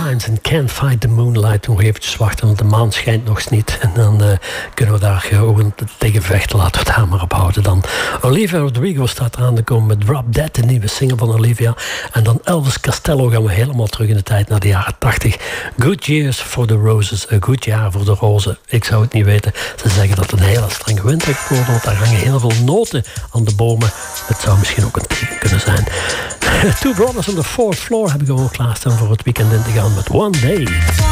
Lines en Can't Fight the Moonlight. Nog eventjes wachten, want de maan schijnt nog niet. En dan kunnen we daar gewoon tegen vechten. Laten we het daar maar op houden dan. Olivia Rodrigo staat eraan te komen met Drop Dead, de nieuwe single van Olivia. En dan Elvis Costello gaan we helemaal terug in de tijd naar de jaren 80. Good Years for the Roses. Een goed jaar voor de rozen. Ik zou het niet weten. Ze zeggen dat het een hele strenge winter heeft geworden, want daar hangen heel veel noten aan de bomen. Het zou misschien ook een teken kunnen zijn. Two Brothers on the Fourth Floor heb ik gewoon klaarstaan voor het weekend in te gaan met One Day.